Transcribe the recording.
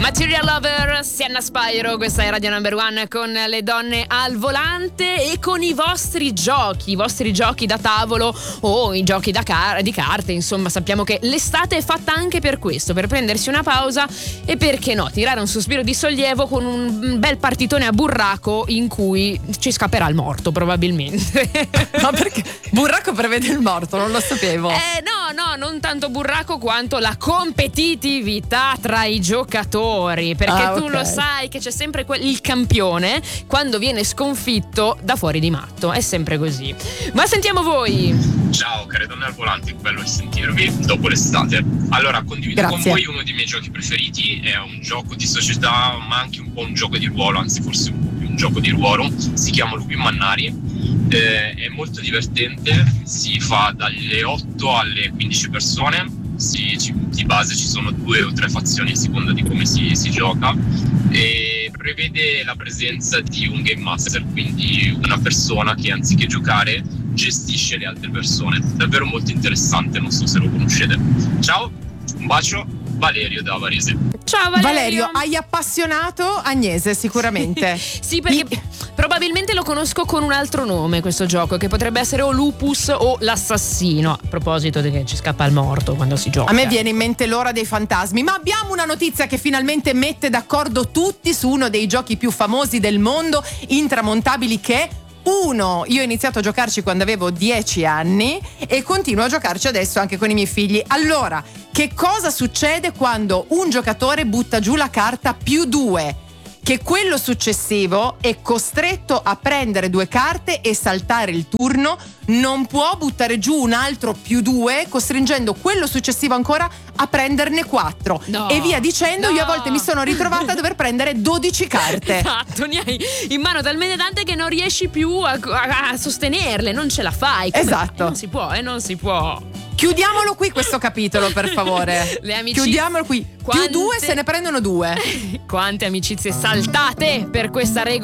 Material Lover, Sienna Spyro, questa è Radio Number One con le donne al volante e con i vostri giochi da tavolo o i giochi di carte. Insomma, sappiamo che l'estate è fatta anche per questo, per prendersi una pausa e, perché no, tirare un sospiro di sollievo con un bel partitone a burraco in cui ci scapperà il morto probabilmente. Ma perché? Burraco prevede il morto, non lo sapevo. No, non tanto burraco quanto la competitività tra i giocatori, perché tu lo sai che c'è sempre il campione quando viene sconfitto da fuori di matto, è sempre così. Ma sentiamo voi. Ciao care donne al volante, bello sentirvi dopo l'estate. Allora, condivido con voi uno dei miei giochi preferiti, è un gioco di società ma anche un po' un gioco di ruolo, anzi forse un po' più un gioco di ruolo, si chiama Lupi Mannari. È molto divertente, si fa dalle 8 alle 15 persone, di base ci sono 2 o 3 fazioni a seconda di come si gioca, e prevede la presenza di un game master, quindi una persona che anziché giocare gestisce le altre persone. Davvero molto interessante, non so se lo conoscete. Ciao, un bacio, Valerio da Varese. Ciao Valerio, hai appassionato Agnese sicuramente. Sì, perché probabilmente lo conosco con un altro nome questo gioco, che potrebbe essere o Lupus o l'assassino. A proposito di che ci scappa il morto quando si gioca. A me viene in mente l'ora dei fantasmi, ma abbiamo una notizia che finalmente mette d'accordo tutti su uno dei giochi più famosi del mondo, intramontabili, che è Uno. Io ho iniziato a giocarci quando avevo 10 anni e continuo a giocarci adesso anche con i miei figli. Allora, che cosa succede quando un giocatore butta giù la carta +2? Che quello successivo è costretto a prendere 2 carte e saltare il turno, non può buttare giù un altro +2, costringendo quello successivo ancora a prenderne 4. No, e via dicendo. no. Io a volte mi sono ritrovata a dover prendere 12 carte. Esatto, ne hai in mano talmente tante che non riesci più a sostenerle, non ce la fai. Esatto. Non si può. Chiudiamolo qui questo capitolo, per favore. Le amicizie. Chiudiamolo qui. +2 se ne prendono 2. Quante amicizie saltate per questa regola.